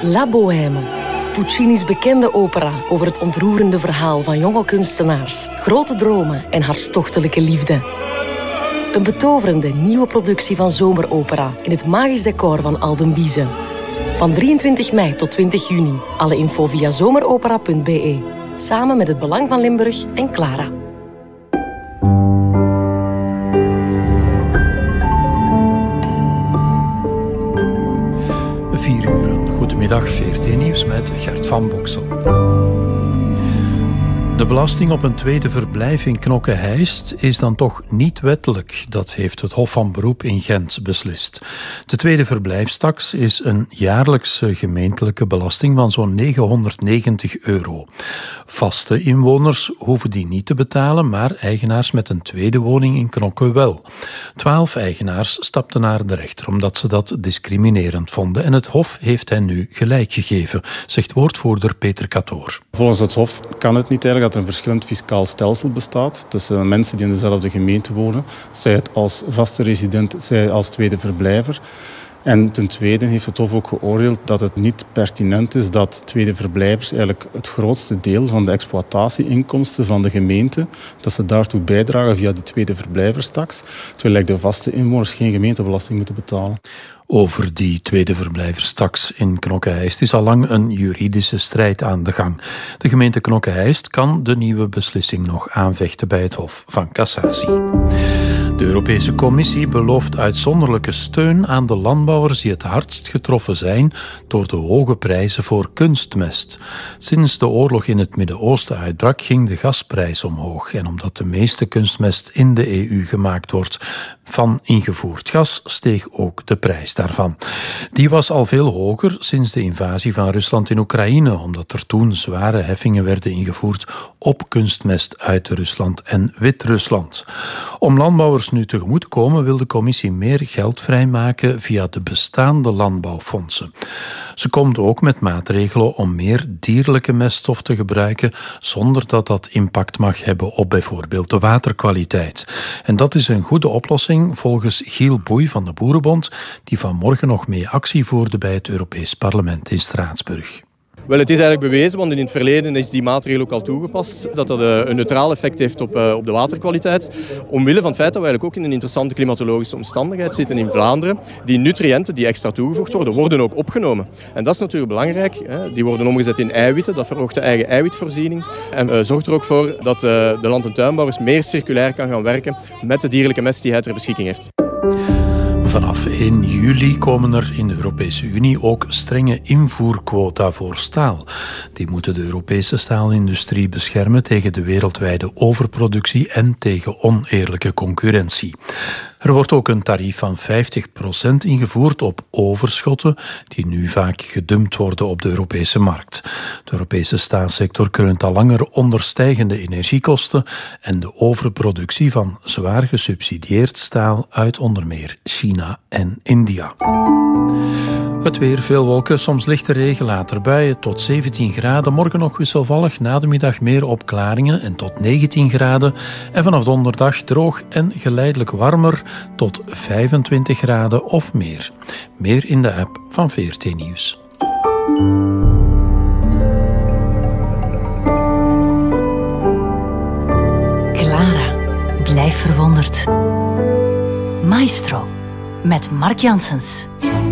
La Bohème. Puccini's bekende opera over het ontroerende verhaal van jonge kunstenaars, grote dromen en hartstochtelijke liefde. Een betoverende nieuwe productie van zomeropera in het magisch decor van Alden Biezen. Van 23 mei tot 20 juni. Alle info via zomeropera.be. Samen met het Belang van Limburg en Clara. Goedemiddag, VRT Nieuws met Gert van Boksel. De belasting op een tweede verblijf in Knokke-Heist is dan toch niet wettelijk. Dat heeft het Hof van Beroep in Gent beslist. De tweede verblijfstaks is een jaarlijkse gemeentelijke belasting van zo'n €990. Vaste inwoners hoeven die niet te betalen, maar eigenaars met een tweede woning in Knokke wel. 12 eigenaars stapten naar de rechter omdat ze dat discriminerend vonden. En het Hof heeft hen nu gelijk gegeven, zegt woordvoerder Peter Catoor. Volgens het Hof kan het niet eigenlijk dat er een verschillend fiscaal stelsel bestaat tussen mensen die in dezelfde gemeente wonen, zij het als vaste resident, zij als tweede verblijver. En ten tweede heeft het Hof ook geoordeeld dat het niet pertinent is dat tweede verblijvers eigenlijk het grootste deel van de exploitatieinkomsten van de gemeente, dat ze daartoe bijdragen via die tweede verblijverstaks, terwijl de vaste inwoners geen gemeentebelasting moeten betalen. Over die tweede verblijverstaks in Knokke-Heist is al lang een juridische strijd aan de gang. De gemeente Knokke-Heist kan de nieuwe beslissing nog aanvechten bij het Hof van Cassatie. De Europese Commissie belooft uitzonderlijke steun aan de landbouwers die het hardst getroffen zijn door de hoge prijzen voor kunstmest. Sinds de oorlog in het Midden-Oosten uitbrak, ging de gasprijs omhoog. En omdat de meeste kunstmest in de EU gemaakt wordt van ingevoerd gas, steeg ook de prijs daarvan. Die was al veel hoger sinds de invasie van Rusland in Oekraïne, omdat er toen zware heffingen werden ingevoerd op kunstmest uit Rusland en Wit-Rusland. Om landbouwers nu tegemoet te komen, wil de Commissie meer geld vrijmaken via de bestaande landbouwfondsen. Ze komt ook met maatregelen om meer dierlijke meststof te gebruiken, zonder dat dat impact mag hebben op bijvoorbeeld de waterkwaliteit. En dat is een goede oplossing volgens Giel Boei van de Boerenbond, die vanmorgen nog mee actie voerde bij het Europees Parlement in Straatsburg. Wel, het is eigenlijk bewezen, want in het verleden is die maatregel ook al toegepast, dat dat een neutraal effect heeft op de waterkwaliteit. Omwille van het feit dat we eigenlijk ook in een interessante klimatologische omstandigheid zitten in Vlaanderen. Die nutriënten die extra toegevoegd worden, worden ook opgenomen. En dat is natuurlijk belangrijk. Die worden omgezet in eiwitten, dat verhoogt de eigen eiwitvoorziening. En zorgt er ook voor dat de land- en tuinbouwers meer circulair kan gaan werken met de dierlijke mest die hij ter beschikking heeft. Vanaf 1 juli komen er in de Europese Unie ook strenge invoerquota voor staal. Die moeten de Europese staalindustrie beschermen tegen de wereldwijde overproductie en tegen oneerlijke concurrentie. Er wordt ook een tarief van 50% ingevoerd op overschotten die nu vaak gedumpt worden op de Europese markt. De Europese staalsector kreunt al langer onder stijgende energiekosten en de overproductie van zwaar gesubsidieerd staal uit onder meer China en India. Het weer, veel wolken, soms lichte regen, later buien, tot 17 graden. Morgen nog wisselvallig, na de middag meer opklaringen en tot 19 graden. En vanaf donderdag droog en geleidelijk warmer tot 25 graden of meer. Meer in de app van VRT Nieuws. Clara, blijf verwonderd. Maestro, met Mark Janssens.